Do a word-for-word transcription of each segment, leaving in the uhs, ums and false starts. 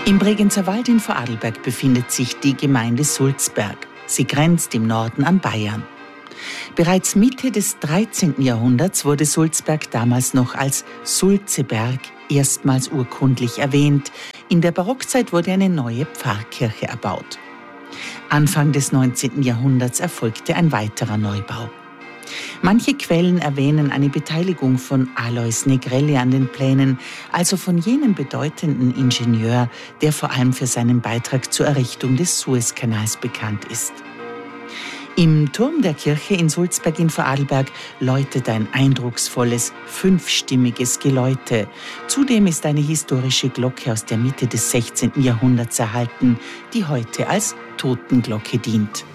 Im Bregenzer Wald in Vorarlberg befindet sich die Gemeinde Sulzberg. Sie grenzt im Norden an Bayern. Bereits Mitte des dreizehnten Jahrhunderts wurde Sulzberg damals noch als Sulzeberg erstmals urkundlich erwähnt. In der Barockzeit wurde eine neue Pfarrkirche erbaut. Anfang des neunzehnten Jahrhunderts erfolgte ein weiterer Neubau. Manche Quellen erwähnen eine Beteiligung von Alois Negrelli an den Plänen, also von jenem bedeutenden Ingenieur, der vor allem für seinen Beitrag zur Errichtung des Suezkanals bekannt ist. Im Turm der Kirche in Sulzberg in Vorarlberg läutet ein eindrucksvolles, fünfstimmiges Geläute. Zudem ist eine historische Glocke aus der Mitte des sechzehnten Jahrhunderts erhalten, die heute als Totenglocke dient.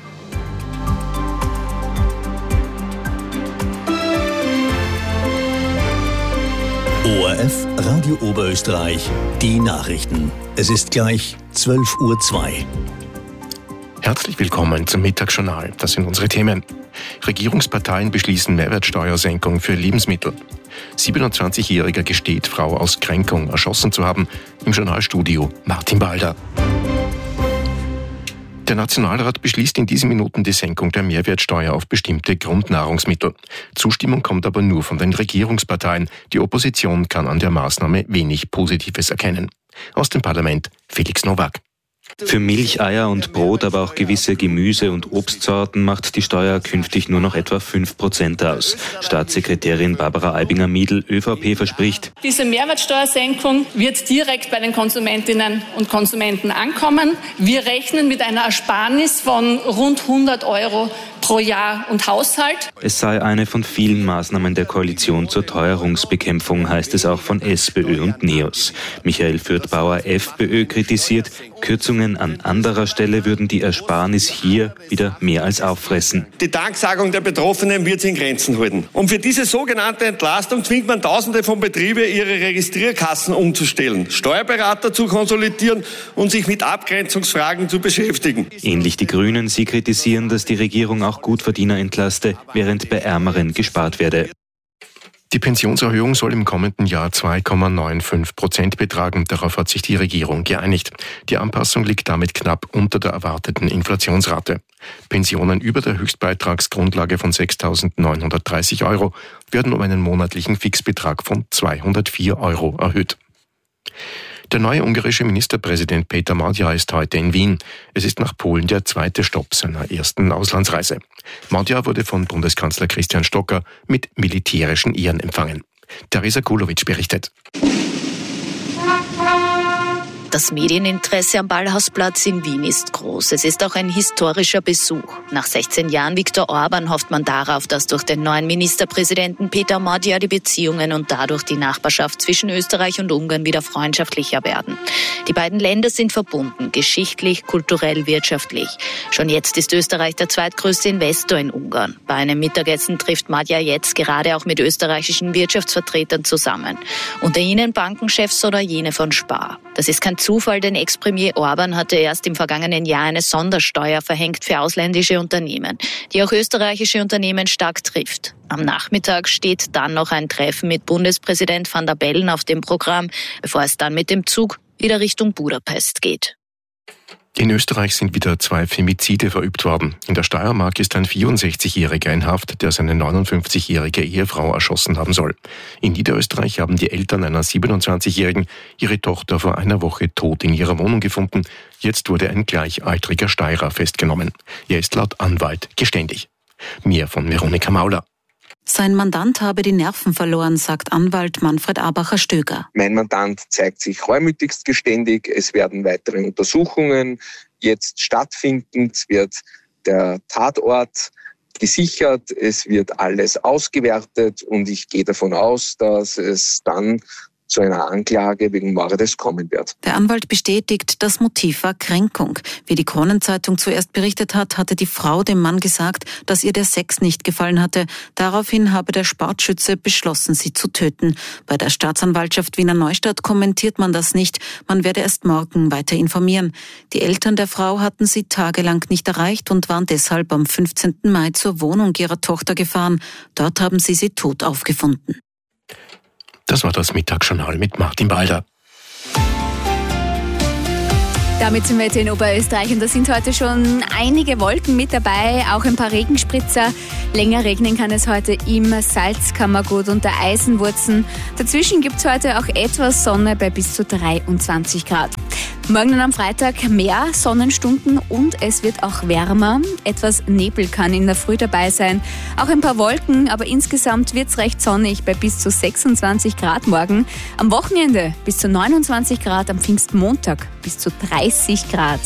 O R F Radio Oberösterreich, die Nachrichten. Es ist gleich zwölf Uhr zwei. Herzlich willkommen zum Mittagsjournal. Das sind unsere Themen. Regierungsparteien beschließen Mehrwertsteuersenkung für Lebensmittel. siebenundzwanzigjähriger gesteht, Frau aus Kränkung erschossen zu haben. Im Journalstudio Martin Balder. Der Nationalrat beschließt in diesen Minuten die Senkung der Mehrwertsteuer auf bestimmte Grundnahrungsmittel. Zustimmung kommt aber nur von den Regierungsparteien. Die Opposition kann an der Maßnahme wenig Positives erkennen. Aus dem Parlament Felix Nowak. Für Milch, Eier und Brot, aber auch gewisse Gemüse- und Obstsorten macht die Steuer künftig nur noch etwa fünf Prozent aus. Staatssekretärin Barbara Aibinger-Miedl, ÖVP, verspricht: Diese Mehrwertsteuersenkung wird direkt bei den Konsumentinnen und Konsumenten ankommen. Wir rechnen mit einer Ersparnis von rund hundert Euro pro Jahr und Haushalt. Es sei eine von vielen Maßnahmen der Koalition zur Teuerungsbekämpfung, heißt es auch von SPÖ und NEOS. Michael Fürthbauer, FPÖ, kritisiert, Kürzungen an anderer Stelle würden die Ersparnis hier wieder mehr als auffressen. Die Danksagung der Betroffenen wird sich in Grenzen halten. Und für diese sogenannte Entlastung zwingt man Tausende von Betrieben, ihre Registrierkassen umzustellen, Steuerberater zu konsolidieren und sich mit Abgrenzungsfragen zu beschäftigen. Ähnlich die Grünen, sie kritisieren, dass die Regierung auch Gutverdiener entlaste, während bei Ärmeren gespart werde. Die Pensionserhöhung soll im kommenden Jahr zwei Komma fünfundneunzig Prozent betragen. Darauf hat sich die Regierung geeinigt. Die Anpassung liegt damit knapp unter der erwarteten Inflationsrate. Pensionen über der Höchstbeitragsgrundlage von sechstausendneunhundertdreißig Euro werden um einen monatlichen Fixbetrag von zweihundertvier Euro erhöht. Der neue ungarische Ministerpräsident Péter Magyar ist heute in Wien. Es ist nach Polen der zweite Stopp seiner ersten Auslandsreise. Magyar wurde von Bundeskanzler Christian Stocker mit militärischen Ehren empfangen. Teresa Kulowitsch berichtet. Das Medieninteresse am Ballhausplatz in Wien ist groß. Es ist auch ein historischer Besuch. Nach sechzehn Jahren Viktor Orban hofft man darauf, dass durch den neuen Ministerpräsidenten Péter Magyar die Beziehungen und dadurch die Nachbarschaft zwischen Österreich und Ungarn wieder freundschaftlicher werden. Die beiden Länder sind verbunden, geschichtlich, kulturell, wirtschaftlich. Schon jetzt ist Österreich der zweitgrößte Investor in Ungarn. Bei einem Mittagessen trifft Magyar jetzt gerade auch mit österreichischen Wirtschaftsvertretern zusammen. Unter ihnen Bankenchefs oder jene von Spar. Das ist kein Zufall, denn Ex-Premier Orban hatte erst im vergangenen Jahr eine Sondersteuer verhängt für ausländische Unternehmen, die auch österreichische Unternehmen stark trifft. Am Nachmittag steht dann noch ein Treffen mit Bundespräsident Van der Bellen auf dem Programm, bevor es dann mit dem Zug wieder Richtung Budapest geht. In Österreich sind wieder zwei Femizide verübt worden. In der Steiermark ist ein vierundsechzigjähriger in Haft, der seine neunundfünfzigjährige Ehefrau erschossen haben soll. In Niederösterreich haben die Eltern einer siebenundzwanzigjährigen ihre Tochter vor einer Woche tot in ihrer Wohnung gefunden. Jetzt wurde ein gleichaltriger Steirer festgenommen. Er ist laut Anwalt geständig. Mehr von Veronika Mauler. Sein Mandant habe die Nerven verloren, sagt Anwalt Manfred Abacher-Stöger. Mein Mandant zeigt sich reumütigst geständig. Es werden weitere Untersuchungen jetzt stattfinden. Es wird der Tatort gesichert. Es wird alles ausgewertet und ich gehe davon aus, dass es dann zu einer Anklage wegen Mordes kommen wird. Der Anwalt bestätigt, das Motiv war Kränkung. Wie die Kronenzeitung zuerst berichtet hat, hatte die Frau dem Mann gesagt, dass ihr der Sex nicht gefallen hatte. Daraufhin habe der Sportschütze beschlossen, sie zu töten. Bei der Staatsanwaltschaft Wiener Neustadt kommentiert man das nicht. Man werde erst morgen weiter informieren. Die Eltern der Frau hatten sie tagelang nicht erreicht und waren deshalb am fünfzehnten Mai zur Wohnung ihrer Tochter gefahren. Dort haben sie sie tot aufgefunden. Das war das Mittagsjournal mit Martin Balder. Damit zum Wetter in Oberösterreich und da sind heute schon einige Wolken mit dabei, auch ein paar Regenspritzer. Länger regnen kann es heute im Salzkammergut und der Eisenwurzen. Dazwischen gibt es heute auch etwas Sonne bei bis zu dreiundzwanzig Grad. Morgen und am Freitag mehr Sonnenstunden und es wird auch wärmer. Etwas Nebel kann in der Früh dabei sein. Auch ein paar Wolken, aber insgesamt wird es recht sonnig bei bis zu sechsundzwanzig Grad morgen. Am Wochenende bis zu neunundzwanzig Grad, am Pfingstmontag bis zu dreißig Grad.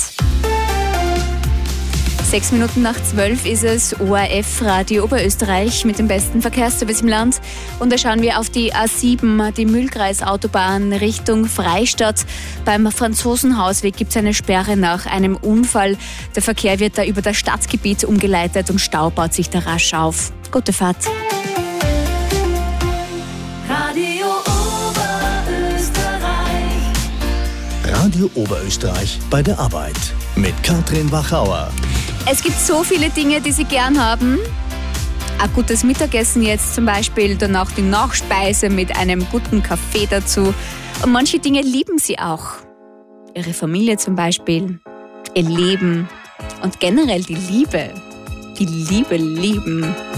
Sechs Minuten nach zwölf ist es, O R F Radio Oberösterreich mit dem besten Verkehrsservice im Land. Und da schauen wir auf die A sieben, die Mühlkreisautobahn Richtung Freistadt. Beim Franzosenhausweg gibt es eine Sperre nach einem Unfall. Der Verkehr wird da über das Stadtgebiet umgeleitet und Stau baut sich da rasch auf. Gute Fahrt. Radio Oberösterreich. Radio Oberösterreich bei der Arbeit mit Katrin Wachauer. Es gibt so viele Dinge, die Sie gern haben. Ein gutes Mittagessen jetzt zum Beispiel, danach die Nachspeise mit einem guten Kaffee dazu. Und manche Dinge lieben Sie auch. Ihre Familie zum Beispiel, Ihr Leben und generell die Liebe. Die Liebe lieben.